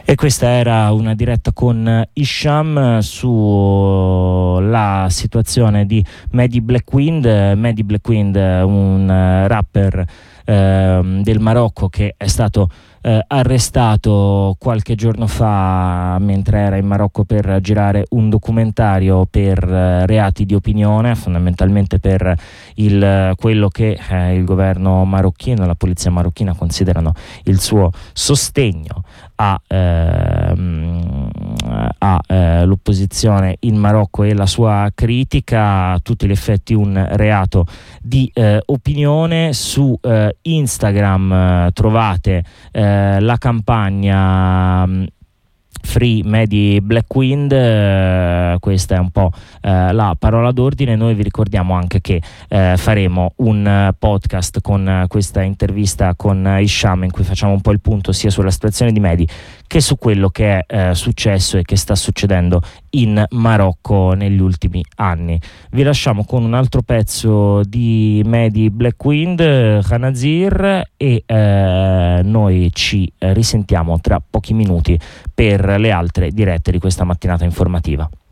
E questa era una diretta con Hisham sulla situazione di Mehdi Blackwind. Mehdi Blackwind, un rapper del Marocco che è stato arrestato qualche giorno fa mentre era in Marocco per girare un documentario per reati di opinione, fondamentalmente per quello che il governo marocchino e la polizia marocchina considerano il suo sostegno all'opposizione in Marocco e la sua critica, a tutti gli effetti un reato di opinione. Su Instagram trovate la campagna Free Mehdi Blackwind, questa è un po' la parola d'ordine. Noi vi ricordiamo anche che faremo un podcast con questa intervista con Hisham in cui facciamo un po' il punto sia sulla situazione di Mehdi che su quello che è successo e che sta succedendo in Marocco negli ultimi anni. Vi lasciamo con un altro pezzo di Mehdi Blackwind, Khanazir, e noi ci risentiamo tra pochi minuti per le altre dirette di questa mattinata informativa.